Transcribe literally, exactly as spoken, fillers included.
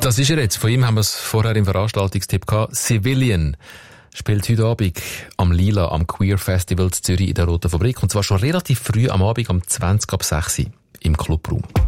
Das ist er jetzt. Von ihm haben wir es vorher im Veranstaltungstipp gehabt. Civilian spielt heute Abend am Lila, am Queer Festival in Zürich in der Roten Fabrik. Und zwar schon relativ früh am Abend, um zwanzig ab sechs im Clubraum.